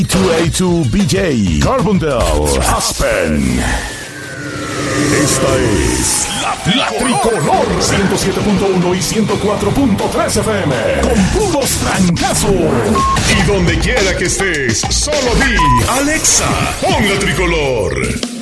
2A2 BJ, Carbondale, Aspen. Esta es la Tricolor 107.1 y 104.3 FM. Con puros trancazos. Y donde quiera que estés, solo di Alexa, pon la Tricolor.